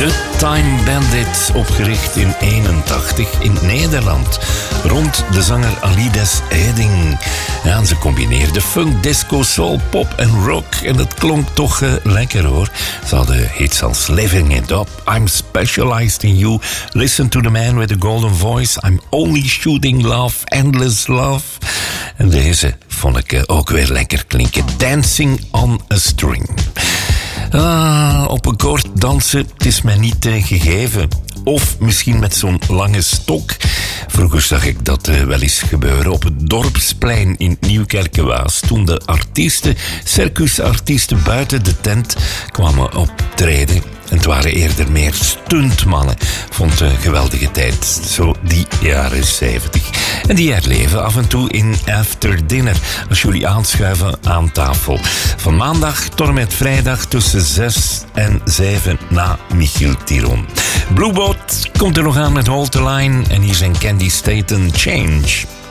De Time Bandits, opgericht in 81 in Nederland. Rond de zanger Alides Heding. Ja, en ze combineerden funk, disco, soul, pop en rock. En dat klonk toch lekker hoor. Ze hadden hits als Living It Up, I'm Specialized in You, Listen to the Man with the Golden Voice, I'm Only Shooting Love, Endless Love. En deze vond ik ook weer lekker klinken. Dancing on a String. Op een koord dansen, het is mij niet gegeven. Of misschien met zo'n lange stok. Vroeger zag ik dat wel eens gebeuren op het Dorpsplein in Nieuwkerkenwaas. Toen de artiesten, circusartiesten buiten de tent kwamen optreden. En het waren eerder meer stuntmannen. Vond een geweldige tijd. Zo die jaren 70. En die herleven af en toe in After Dinner. Als jullie aanschuiven aan tafel. Van maandag tot en met vrijdag tussen 6 en 7 na Michiel Tiron. Blueboat komt er nog aan met Hold the Line. En hier zijn Candy Staten, Change.